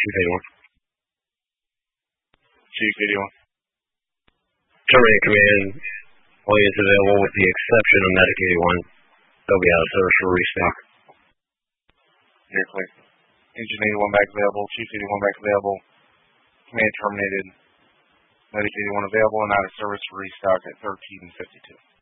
Chief 81. Chief 81. Terminating command. All units available with the exception of Medic 81. They'll be out of service for restock. Very clear. Engine 81 back available. Chief 81 back available. Command terminated. Medic 81 available and out of service for restock at 13:52.